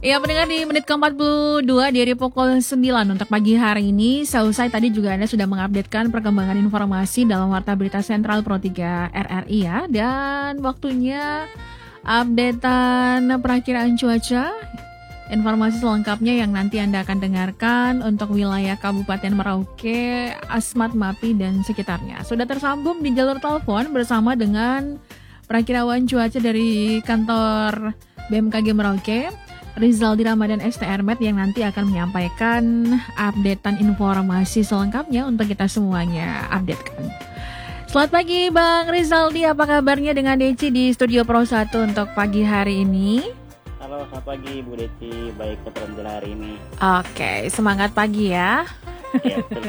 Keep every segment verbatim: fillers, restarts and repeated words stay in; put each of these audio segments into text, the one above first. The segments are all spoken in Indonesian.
Ya, pendengar di menit ke empat puluh dua dari pukul sembilan untuk pagi hari ini. Selesai tadi juga Anda sudah mengupdatekan perkembangan informasi dalam Warta Berita Sentral Pro tiga R R I ya. Dan waktunya updatean perakiraan cuaca. Informasi selengkapnya yang nanti Anda akan dengarkan untuk wilayah Kabupaten Merauke, Asmat, Mapi, dan sekitarnya. Sudah tersambung di jalur telepon bersama dengan perakiraan cuaca dari kantor B M K G Merauke, Rizaldi Ramadan S T R Med, yang nanti akan menyampaikan updatean informasi selengkapnya untuk kita semuanya updatekan. Selamat pagi Bang Rizaldi, apa kabarnya dengan Deci di Studio Pro satu untuk pagi hari ini? Halo, selamat pagi Bu Deci, baik keterampilan hari ini. Oke, semangat pagi ya. Iya, betul.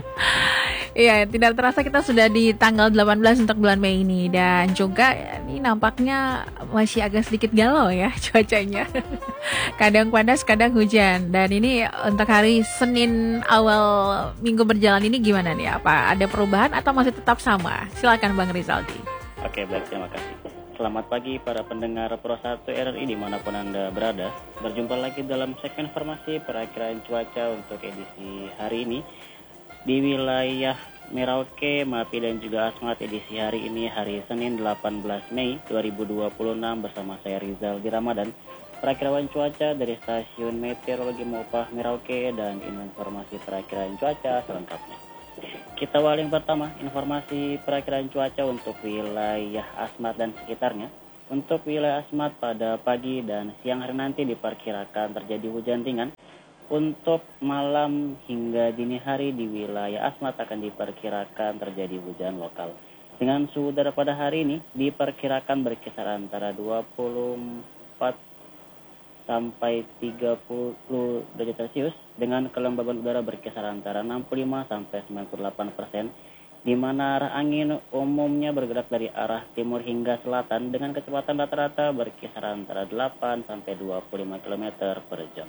Iya, tidak terasa kita sudah di tanggal delapan belas untuk bulan Mei ini. Dan juga ini nampaknya masih agak sedikit galau ya cuacanya. Kadang panas, kadang hujan. Dan ini untuk hari Senin awal minggu berjalan ini gimana nih? Apa ada perubahan atau masih tetap sama? Silakan Bang Rizaldi. Oke, baik, terima kasih. Selamat pagi para pendengar Pro satu R R I dimanapun Anda berada. Berjumpa lagi dalam segmen informasi perakiraan cuaca untuk edisi hari ini. Di wilayah Merauke, Mapi, dan juga Asmat edisi hari ini, hari Senin delapan belas Mei dua ribu dua puluh enam, bersama saya Rizaldi Ramadan. Perakiraan cuaca dari Stasiun Meteorologi Mopah Merauke, dan informasi perakiraan cuaca selengkapnya. Kita awali yang pertama, informasi perakiraan cuaca untuk wilayah Asmat dan sekitarnya. Untuk wilayah Asmat pada pagi dan siang hari nanti diperkirakan terjadi hujan ringan. Untuk malam hingga dini hari di wilayah Asmat akan diperkirakan terjadi hujan lokal. Dengan suhu udara pada hari ini diperkirakan berkisar antara dua puluh empat sampai tiga puluh derajat Celcius, dengan kelembaban udara berkisar antara enam puluh lima sampai sembilan puluh delapan persen, di mana arah angin umumnya bergerak dari arah timur hingga selatan dengan kecepatan rata-rata berkisar antara delapan sampai dua puluh lima kilometer per jam.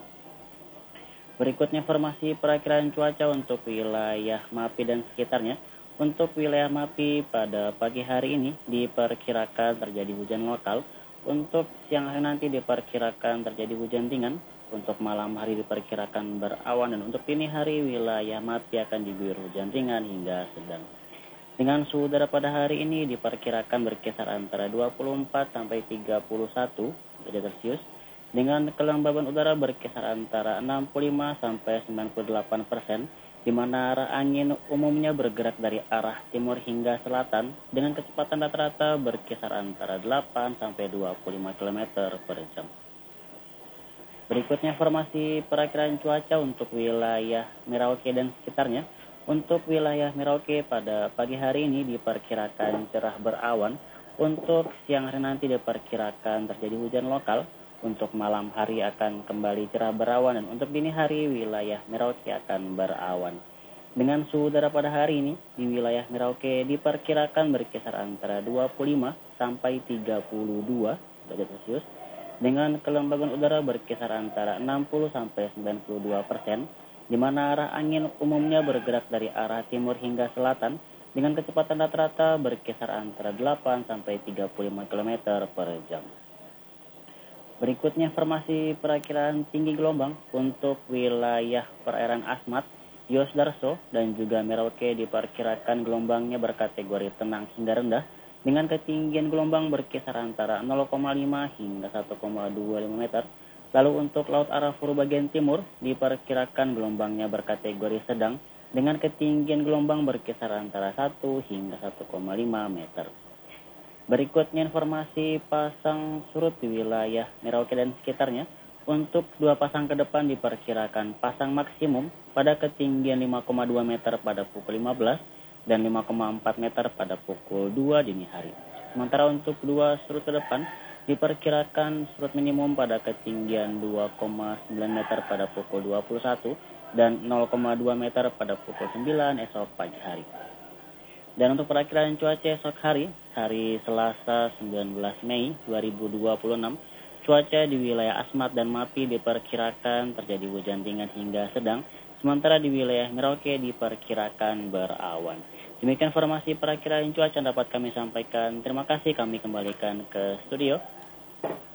Berikutnya informasi perakiraan cuaca untuk wilayah Mapi dan sekitarnya. Untuk wilayah Mapi pada pagi hari ini diperkirakan terjadi hujan lokal. Untuk siang hari nanti diperkirakan terjadi hujan ringan. Untuk malam hari diperkirakan berawan, dan untuk dini hari wilayah Mapi akan diguyur hujan ringan hingga sedang. Dengan suhu udara pada hari ini diperkirakan berkisar antara dua puluh empat sampai tiga puluh satu derajat Celcius, dengan kelembaban udara berkisar antara enam puluh lima sampai sembilan puluh delapan persen, di mana arah angin umumnya bergerak dari arah timur hingga selatan dengan kecepatan rata-rata berkisar antara delapan sampai dua puluh lima kilometer per jam. Berikutnya informasi perakiraan cuaca untuk wilayah Merauke dan sekitarnya. Untuk wilayah Merauke pada pagi hari ini diperkirakan cerah berawan. Untuk siang hari nanti diperkirakan terjadi hujan lokal. Untuk malam hari akan kembali cerah berawan, dan untuk dini hari wilayah Merauke akan berawan. Dengan suhu udara pada hari ini di wilayah Merauke diperkirakan berkisar antara dua puluh lima sampai tiga puluh dua derajat Celcius, dengan kelembaban udara berkisar antara enam puluh sampai sembilan puluh dua persen, di mana arah angin umumnya bergerak dari arah timur hingga selatan dengan kecepatan rata-rata berkisar antara delapan sampai tiga puluh lima kilometer per jam. Berikutnya informasi perakiraan tinggi gelombang untuk wilayah perairan Asmat, Yos Darso, dan juga Merauke diperkirakan gelombangnya berkategori tenang hingga rendah dengan ketinggian gelombang berkisar antara nol koma lima hingga satu koma dua lima meter. Lalu untuk Laut Arafuru bagian timur diperkirakan gelombangnya berkategori sedang dengan ketinggian gelombang berkisar antara satu hingga satu koma lima meter. Berikutnya informasi pasang surut di wilayah Merauke dan sekitarnya. Untuk dua pasang ke depan diperkirakan pasang maksimum pada ketinggian lima koma dua meter pada pukul lima belas dan lima koma empat meter pada pukul dua dini hari. Sementara untuk dua surut ke depan diperkirakan surut minimum pada ketinggian dua koma sembilan meter pada pukul dua puluh satu dan nol koma dua meter pada pukul sembilan esok pagi hari. Dan untuk perakiraan cuaca esok hari, hari Selasa sembilan belas Mei dua ribu dua puluh enam, cuaca di wilayah Asmat dan Mapi diperkirakan terjadi hujan ringan hingga sedang, sementara di wilayah Merauke diperkirakan berawan. Demikian informasi perakiraan cuaca dapat kami sampaikan. Terima kasih, kami kembalikan ke studio.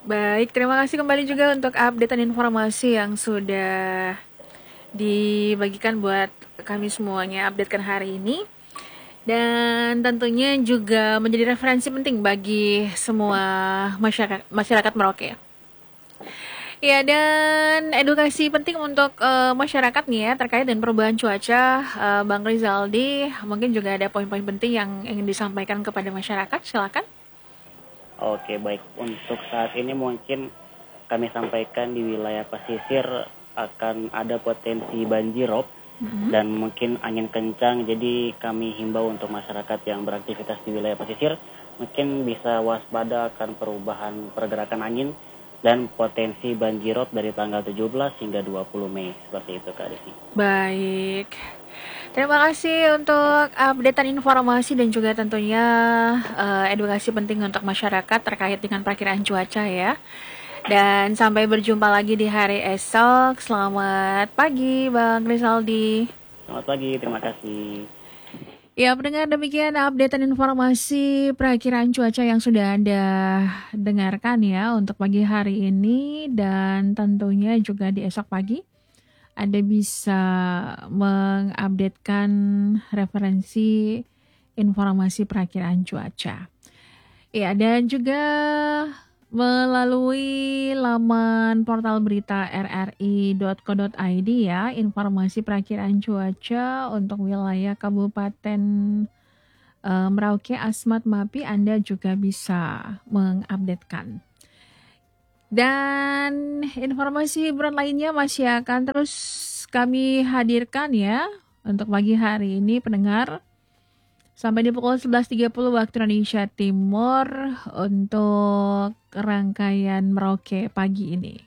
Baik, terima kasih kembali juga untuk updatean informasi yang sudah dibagikan buat kami semuanya, updatekan hari ini. Dan tentunya juga menjadi referensi penting bagi semua masyarakat masyarakat Merauke. Ya, dan edukasi penting untuk uh, masyarakat nih ya terkait dengan perubahan cuaca, uh, Bang Rizaldi. Mungkin juga ada poin-poin penting yang ingin disampaikan kepada masyarakat. Silakan. Oke, baik. Untuk saat ini mungkin kami sampaikan di wilayah pesisir akan ada potensi banjirop mm-hmm. dan mungkin angin kencang. Jadi kami himbau untuk masyarakat yang beraktivitas di wilayah pesisir mungkin bisa waspada akan perubahan pergerakan angin dan potensi banjirop dari tanggal tujuh belas hingga dua puluh Mei. Seperti itu, Kak Desi. Baik. Terima kasih untuk updatean informasi dan juga tentunya uh, edukasi penting untuk masyarakat terkait dengan perkiraan cuaca ya. Dan sampai berjumpa lagi di hari esok. Selamat pagi, Bang Rizaldi. Selamat pagi, terima kasih. Ya, pendengar, demikian updatean informasi perakiraan cuaca yang sudah Anda dengarkan ya untuk pagi hari ini, dan tentunya juga di esok pagi Anda bisa mengupdatekan referensi informasi perakiraan cuaca. Ya, dan juga melalui laman portal berita r r i dot co dot i d ya, informasi perakiraan cuaca untuk wilayah Kabupaten uh, Merauke, Asmat, Mapi, Anda juga bisa mengupdatekan. Dan informasi hiburan lainnya masih akan terus kami hadirkan ya untuk pagi hari ini, pendengar. Sampai di pukul sebelas tiga puluh waktu Indonesia Timur untuk rangkaian Merauke pagi ini.